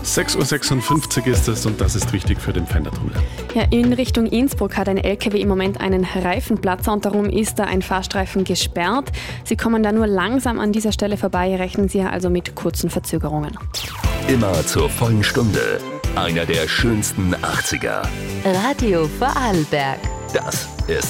6.56 Uhr ist es und das ist wichtig für den Pfändertunnel. Ja, in Richtung Innsbruck hat ein LKW im Moment einen Reifenplatzer und darum ist da ein Fahrstreifen gesperrt. Sie kommen da nur langsam an dieser Stelle vorbei, rechnen Sie also mit kurzen Verzögerungen. Immer zur vollen Stunde. Einer der schönsten 80er. Radio Vorarlberg. Das